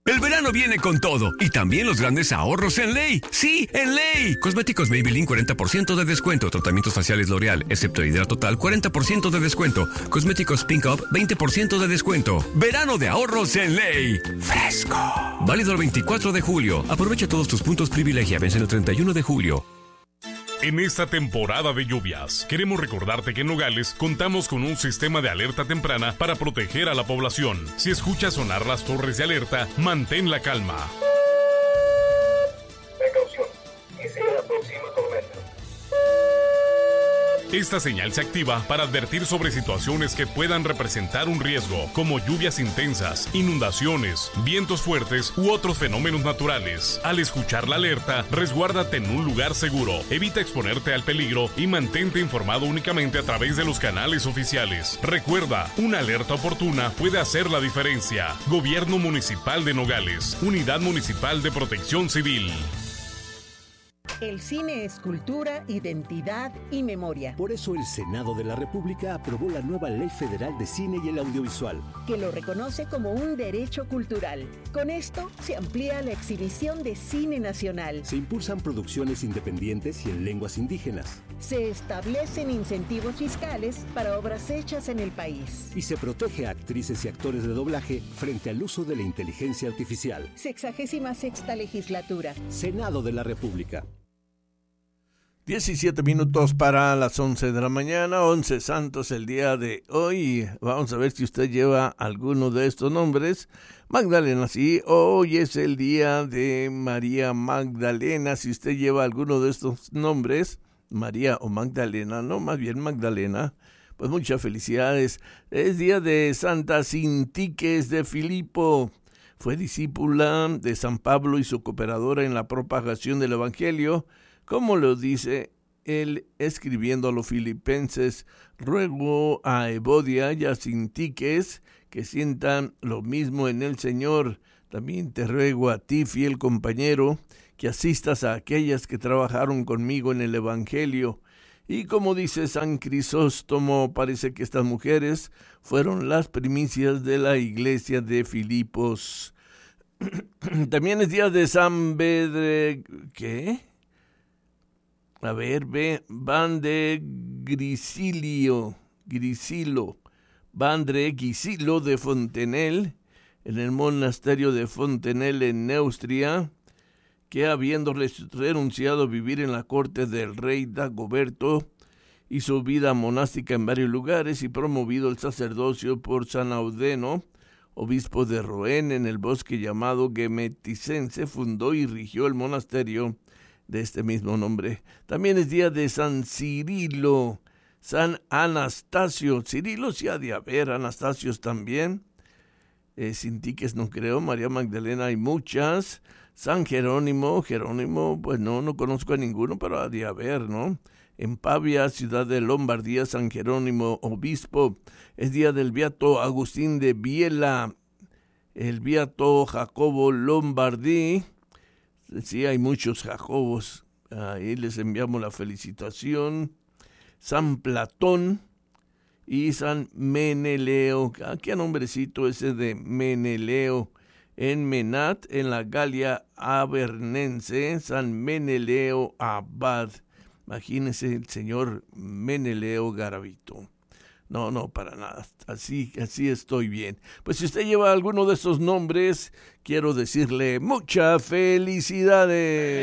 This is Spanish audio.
El verano viene con todo y también los grandes ahorros en Ley. ¡Sí, en Ley! Cosméticos Maybelline 40% de descuento. Tratamientos faciales L'Oreal, excepto Hidratotal 40% de descuento. Cosméticos Pink Up 20% de descuento. Verano de ahorros en Ley. ¡Fresco! Válido el 24 de julio. Aprovecha todos tus puntos privilegia. Vence el 31 de julio. En esta temporada de lluvias, queremos recordarte que en Nogales contamos con un sistema de alerta temprana para proteger a la población. Si escuchas sonar las torres de alerta, mantén la calma. Precaución, que se aproxima tormenta. Esta señal se activa para advertir sobre situaciones que puedan representar un riesgo, como lluvias intensas, inundaciones, vientos fuertes u otros fenómenos naturales. Al escuchar la alerta, resguárdate en un lugar seguro, evita exponerte al peligro y mantente informado únicamente a través de los canales oficiales. Recuerda, una alerta oportuna puede hacer la diferencia. Gobierno Municipal de Nogales, Unidad Municipal de Protección Civil. El cine es cultura, identidad y memoria. Por eso el Senado de la República aprobó la nueva Ley Federal de Cine y el Audiovisual, que lo reconoce como un derecho cultural. Con esto se amplía la exhibición de cine nacional. Se impulsan producciones independientes y en lenguas indígenas. Se establecen incentivos fiscales para obras hechas en el país. Y se protege a actrices y actores de doblaje frente al uso de la inteligencia artificial. 66ª legislatura. Senado de la República. 17 minutos para las 11 de la mañana, 11 santos el día de hoy. Vamos a ver si usted lleva alguno de estos nombres. Magdalena, sí, hoy es el día de María Magdalena. Si usted lleva alguno de estos nombres, María o Magdalena, no, más bien Magdalena, pues muchas felicidades. Es día de Santa Sintiques de Filipo. Fue discípula de San Pablo y su cooperadora en la propagación del Evangelio. Como lo dice él escribiendo a los filipenses, ruego a Evodia y a Sintiques que sientan lo mismo en el Señor. También te ruego a ti, fiel compañero, que asistas a aquellas que trabajaron conmigo en el Evangelio. Y como dice San Crisóstomo, parece que estas mujeres fueron las primicias de la iglesia de Filipos. También es día de San ¿qué? A ver, van de Grisilo de Fontenelle, en el monasterio de Fontenelle en Neustria, que habiendo renunciado a vivir en la corte del rey Dagoberto, hizo vida monástica en varios lugares y promovido el sacerdocio por San Audeno, obispo de Rouen, en el bosque llamado Gemeticense, fundó y rigió el monasterio de este mismo nombre. También es día de San Cirilo, San Anastasio. Cirilo sí ha de haber, Anastasios también. Sintiques no creo, María Magdalena hay muchas. San Jerónimo, pues no conozco a ninguno, pero ha de haber, ¿no? En Pavia, ciudad de Lombardía, San Jerónimo, obispo. Es día del beato Agustín de Biela, el beato Jacobo Lombardí. Sí, hay muchos Jacobos, ahí les enviamos la felicitación. San Platón y San Meneleo. ¿Qué nombrecito ese de Meneleo? En Menat, en la Galia Abernense, San Meneleo Abad. Imagínense el señor Meneleo Garavito. No, para nada. Así estoy bien. Pues si usted lleva alguno de esos nombres, quiero decirle muchas felicidades.